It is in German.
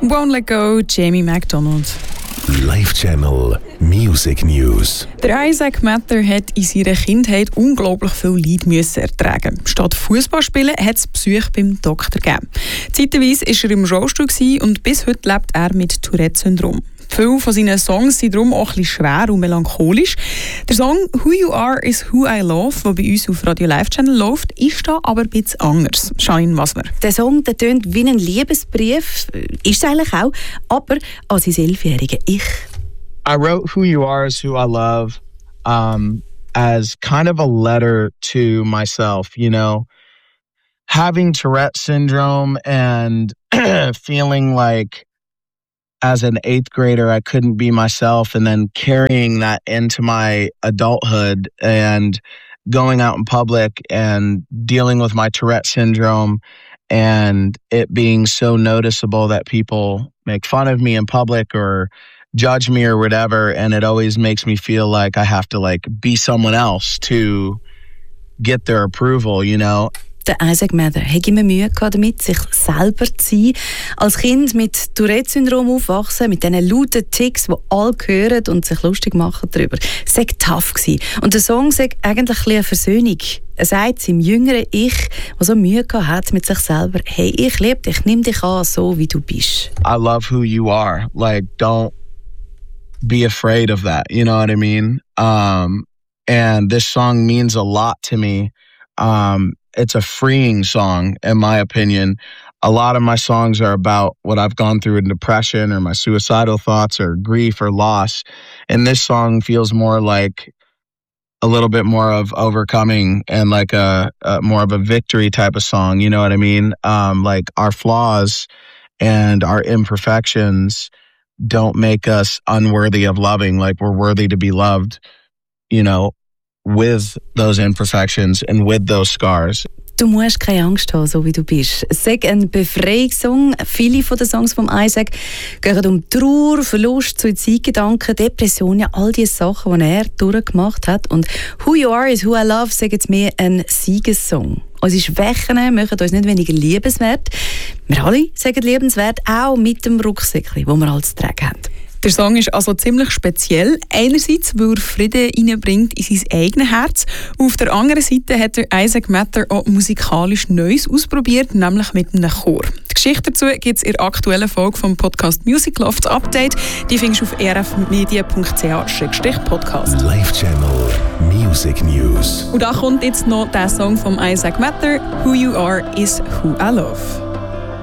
Won't Let Go, Jamie McDonald. Live Channel Music News. Der Isaac Matter hat in seiner Kindheit unglaublich viel Leid müssen ertragen. Statt Fußball spielen hat es Besuch beim Doktor gegeben. Zeitweise war er im Rollstuhl und bis heute lebt er mit Tourette-Syndrom. Viele von seinen Songs sind darum auch ein bisschen schwer und melancholisch. Der Song «Who You Are is Who I Love», der bei uns auf Radio Live Channel läuft, ist da aber ein bisschen anders. Janine Wasmer. Der Song tönt wie ein Liebesbrief, ist es eigentlich auch, aber an sein 11-jähriges Ich. I wrote «Who You Are is Who I Love» as kind of a letter to myself, you know. Having Tourette syndrome and feeling like as an 8th grader, I couldn't be myself, and then carrying that into my adulthood and going out in public and dealing with my Tourette syndrome and it being so noticeable that people make fun of me in public or judge me or whatever. And it always makes me feel like I have to be someone else to get their approval, you know. Der Isaac Matter hat immer Mühe damit, sich selber zu sein. Als Kind mit Tourette-Syndrom aufwachsen, mit diesen lauten Ticks, die alle hören und sich lustig machen darüber. Es war tough gewesen. Und der Song sagt eigentlich ein bisschen eine Versöhnung. Er sagt seinem jüngeren Ich, der so Mühe hat mit sich selber, hey, ich liebe dich, nimm dich an, so wie du bist. I love who you are. Don't be afraid of that. You know what I mean? And this song means a lot to me. It's a freeing song, in my opinion. A lot of my songs are about what I've gone through in depression or my suicidal thoughts or grief or loss. And this song feels more like a little bit more of overcoming and like a more of a victory type of song. You know what I mean? Like our flaws and our imperfections don't make us unworthy of loving. Like we're worthy to be loved, you know, with those imperfections and with those scars. Du musst keine Angst haben, so wie du bist. Es ist ein Befreiungssong. Viele von den Songs von Isaac gehen um Trauer, Verlust, Suizidgedanken, Depressionen, all diese Sachen, die er durchgemacht hat. Und «Who You Are is Who I Love» sagt jetzt mehr ein Siegessong. Unsere Schwächen machen uns nicht weniger liebenswert. Wir alle sagen liebenswert, auch mit dem Rucksäckchen, das wir alles zu tragen haben. Der Song ist also ziemlich speziell. Einerseits, weil er Frieden hineinbringt in sein eigenes Herz. Auf der anderen Seite hat der Isaac Matter auch musikalisch Neues ausprobiert, nämlich mit einem Chor. Die Geschichte dazu gibt es in der aktuellen Folge vom Podcast Music Loft Update. Die findest du auf rfmedia.ch/podcast. Live Channel Music News. Und da kommt jetzt noch der Song von Isaac Matter, «Who You Are is Who I Love».